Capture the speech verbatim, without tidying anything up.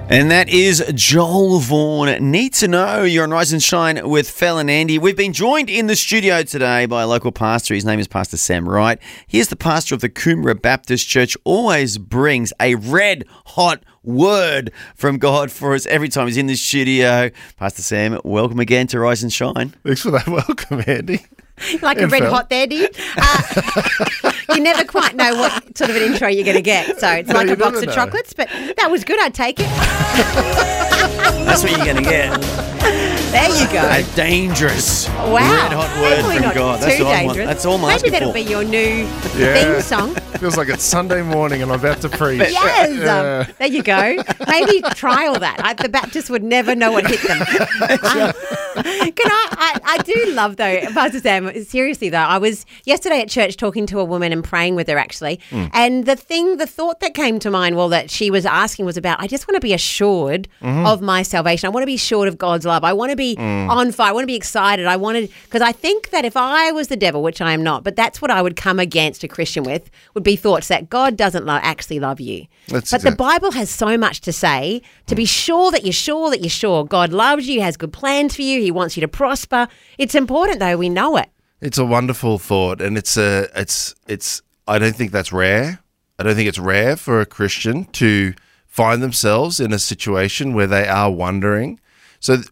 And that is Joel Vaughan. Need to know. You're on Rise and Shine with Fel and Andy. We've been joined in the studio today by a local pastor. His name is Pastor Sam Wright. He is the pastor of the Coomera Baptist Church. Always brings a red hot word from God for us every time he's in the studio. Pastor Sam, welcome again to Rise and Shine. Thanks for that welcome, Andy. Like a red hot there, do you? Uh, you never quite know what sort of an intro you're going to get. So it's No, like you a box never of know. chocolates, but that was good. I'd take it. That's what you're going to get. There you go. A dangerous Wow. red hot word Hopefully from not God. too That's all I want. dangerous. That's all I'm Maybe asking that'll for. be your new Yeah. theme song. Feels like it's Sunday morning and I'm about to preach. Yes. Yeah. Um, there you go. Maybe try all that. I, the Baptists would never know what hit them. Um, can I, I? I do love, though, Pastor Sam, seriously, though, I was yesterday at church talking to a woman and praying with her, actually. Mm. And the thing, the thought that came to mind, well, that she was asking was about, I just want to be assured mm-hmm. of my salvation. I want to be assured of God's love. I want to be mm. on fire. I want to be excited. I wanted, because I think that if I was the devil, which I am not, but that's what I would come against a Christian with, would be thoughts that God doesn't lo- actually love you. That's but exactly. the Bible has so much to say to be sure that you're sure that you're sure God loves you, has good plans for you, he wants you to prosper. It's important, though, we know it. It's a wonderful thought, and it's a, it's, it's. I don't think that's rare. I don't think it's rare for a Christian to find themselves in a situation where they are wondering. So